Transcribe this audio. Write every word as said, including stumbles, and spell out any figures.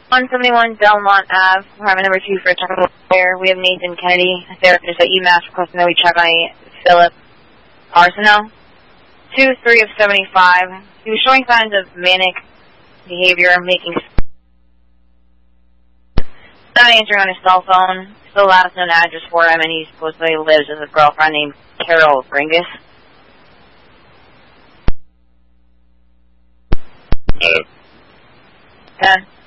one seventy-one Belmont Ave, apartment number two for a technical repair. We have Nathan Kennedy, a therapist at U Mass, requesting that we check on a Philip Arsenault. two three of seventy-five. He was showing signs of manic behavior, making not answering on his cell phone. Still allowed us an address for him, and he supposedly lives with a girlfriend named Carol Bringus. Uh, ten.